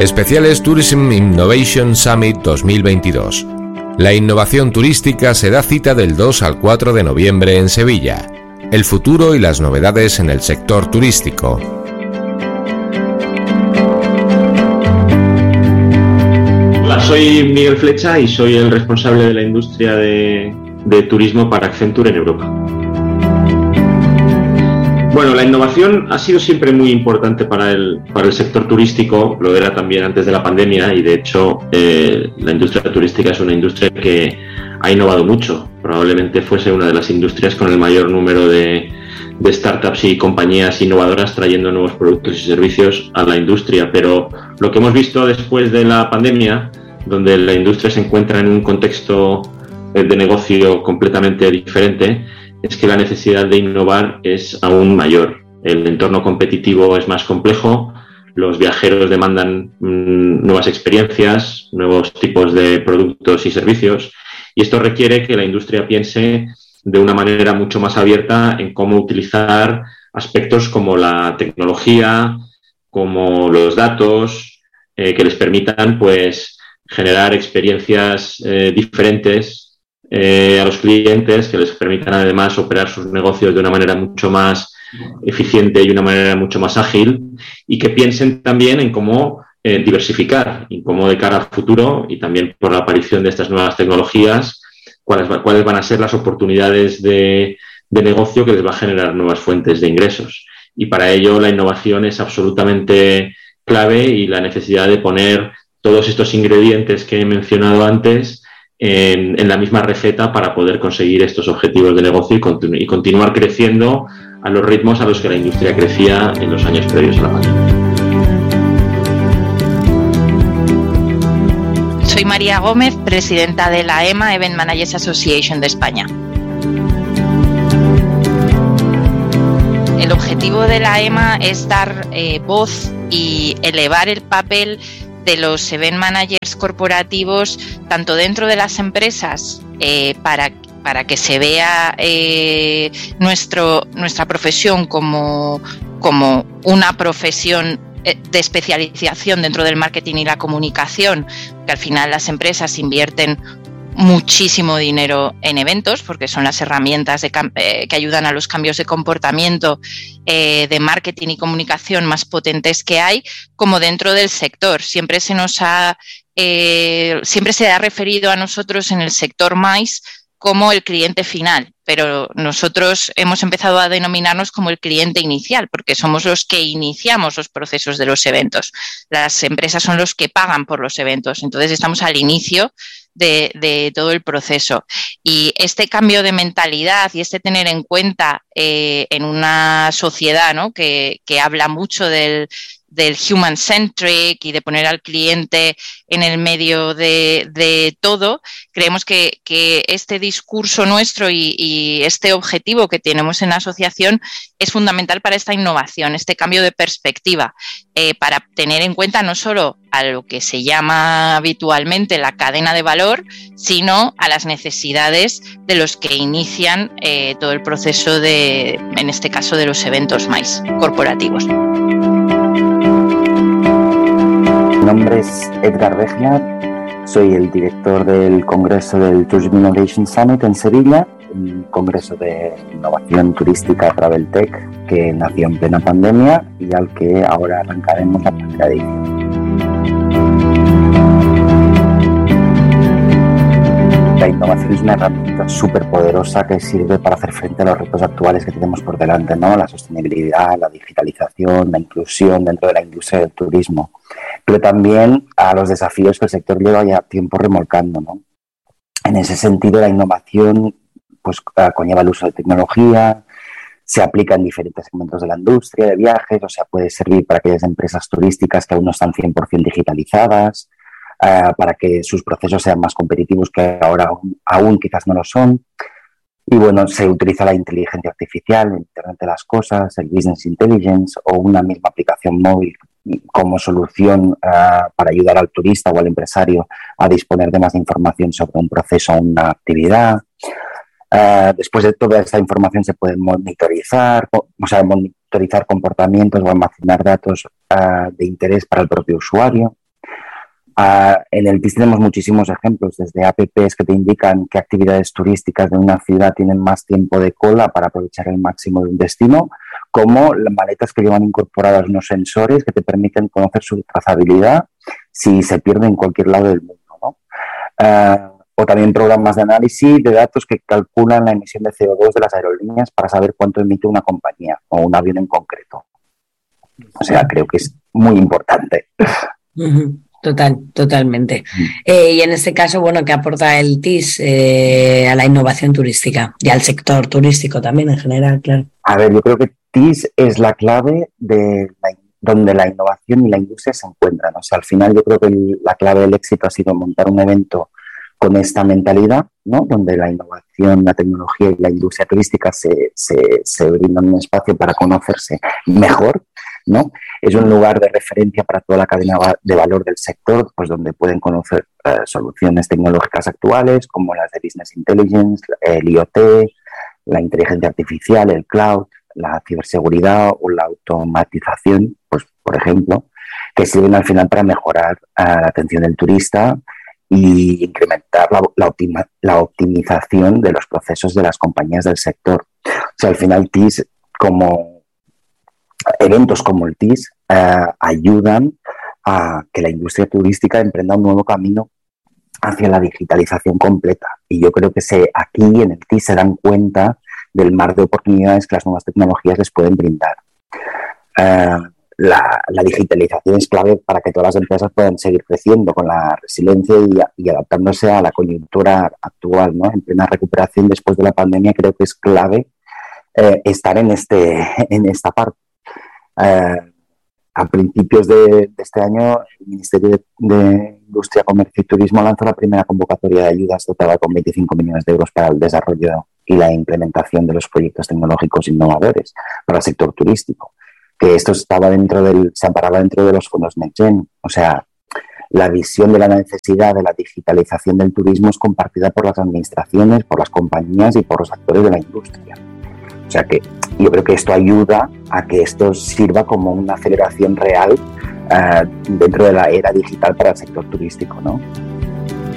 Especiales Tourism Innovation Summit 2022. La innovación turística se da cita del 2 al 4 de noviembre en Sevilla. El futuro y las novedades en el sector turístico. Hola, soy Miguel Flecha y soy el responsable de la industria de turismo para Accenture en Europa. Bueno, la innovación ha sido siempre muy importante para el sector turístico, lo era también antes de la pandemia y de hecho la industria turística es una industria que ha innovado mucho. Probablemente fuese una de las industrias con el mayor número de startups y compañías innovadoras trayendo nuevos productos y servicios a la industria, pero lo que hemos visto después de la pandemia, donde la industria se encuentra en un contexto de negocio completamente diferente, es que la necesidad de innovar es aún mayor. El entorno competitivo es más complejo, los viajeros demandan nuevas experiencias, nuevos tipos de productos y servicios, y esto requiere que la industria piense de una manera mucho más abierta en cómo utilizar aspectos como la tecnología, como los datos, que les permitan pues generar experiencias diferentes a los clientes, que les permitan además operar sus negocios de una manera mucho más eficiente y una manera mucho más ágil, y que piensen también en cómo diversificar y cómo de cara al futuro y también por la aparición de estas nuevas tecnologías, cuáles van a ser las oportunidades de negocio que les va a generar nuevas fuentes de ingresos. Y para ello la innovación es absolutamente clave y la necesidad de poner todos estos ingredientes que he mencionado antes en la misma receta para poder conseguir estos objetivos de negocio y continuar creciendo a los ritmos a los que la industria crecía en los años previos a la pandemia. Soy María Gómez, presidenta de la EMA, Event Managers Association de España. El objetivo de la EMA es dar voz y elevar el papel de los event managers corporativos, tanto dentro de las empresas, para que se vea nuestra profesión como una profesión de especialización dentro del marketing y la comunicación, que al final las empresas invierten muchísimo dinero en eventos porque son las herramientas que ayudan a los cambios de comportamiento de marketing y comunicación más potentes que hay, como dentro del sector. Siempre se ha referido a nosotros en el sector MICE como el cliente final, pero nosotros hemos empezado a denominarnos como el cliente inicial, porque somos los que iniciamos los procesos de los eventos. Las empresas son los que pagan por los eventos, entonces estamos al inicio de todo el proceso. Y este cambio de mentalidad y este tener en cuenta en una sociedad, ¿no?, que habla mucho del human-centric y de poner al cliente en el medio de todo, creemos que este discurso nuestro y este objetivo que tenemos en la asociación es fundamental para esta innovación, este cambio de perspectiva, para tener en cuenta no solo a lo que se llama habitualmente la cadena de valor, sino a las necesidades de los que inician todo el proceso en este caso, de los eventos MICE corporativos. Mi nombre es Edgar Regia, soy el director del Congreso del Tourism Innovation Summit en Sevilla, un congreso de innovación turística Travel Tech que nació en plena pandemia y al que ahora arrancaremos la primera edición. La innovación es una herramienta súper poderosa que sirve para hacer frente a los retos actuales que tenemos por delante, ¿no? La sostenibilidad, la digitalización, la inclusión dentro de la industria del turismo, pero también a los desafíos que el sector lleva ya tiempo remolcando, ¿no? En ese sentido, la innovación pues conlleva el uso de tecnología, se aplica en diferentes segmentos de la industria de viajes, o sea, puede servir para aquellas empresas turísticas que aún no están 100% digitalizadas, para que sus procesos sean más competitivos, que ahora aún quizás no lo son. Y bueno, se utiliza la inteligencia artificial, el Internet de las cosas, el Business Intelligence o una misma aplicación móvil como solución para ayudar al turista o al empresario a disponer de más información sobre un proceso o una actividad. Después de toda esta información se pueden monitorizar comportamientos o almacenar datos de interés para el propio usuario. En el TIS tenemos muchísimos ejemplos, desde apps que te indican qué actividades turísticas de una ciudad tienen más tiempo de cola para aprovechar el máximo de un destino, como las maletas que llevan incorporadas unos sensores que te permiten conocer su trazabilidad si se pierde en cualquier lado del mundo, ¿no? O también programas de análisis de datos que calculan la emisión de CO2 de las aerolíneas para saber cuánto emite una compañía o un avión en concreto. O sea, creo que es muy importante. Totalmente. Y en este caso, bueno, ¿qué aporta el TIS a la innovación turística y al sector turístico también en general, claro? A ver, yo creo que TIS es la clave de donde la innovación y la industria se encuentran. O sea, al final yo creo que la clave del éxito ha sido montar un evento con esta mentalidad, ¿no? Donde la innovación, la tecnología y la industria turística se brindan un espacio para conocerse mejor, ¿no? Es un lugar de referencia para toda la cadena de valor del sector, pues donde pueden conocer soluciones tecnológicas actuales como las de Business Intelligence, el IoT, la inteligencia artificial, el cloud, la ciberseguridad o la automatización, pues por ejemplo, que sirven al final para mejorar la atención del turista y incrementar la optimización de los procesos de las compañías del sector. O sea, al final TIS, como eventos como el TIS, ayudan a que la industria turística emprenda un nuevo camino hacia la digitalización completa. Y yo creo que aquí en el TIS se dan cuenta del mar de oportunidades que las nuevas tecnologías les pueden brindar. La digitalización es clave para que todas las empresas puedan seguir creciendo con la resiliencia y adaptándose a la coyuntura actual, ¿no? En plena recuperación después de la pandemia, creo que es clave estar en esta parte. A principios de este año, el Ministerio de Industria, Comercio y Turismo lanzó la primera convocatoria de ayudas dotada con 25 millones de euros para el desarrollo y la implementación de los proyectos tecnológicos innovadores para el sector turístico. Que esto se amparaba dentro de los fondos NextGen. O sea, la visión de la necesidad de la digitalización del turismo es compartida por las administraciones, por las compañías y por los actores de la industria. O sea que yo creo que esto ayuda a que esto sirva como una aceleración real dentro de la era digital para el sector turístico, ¿no?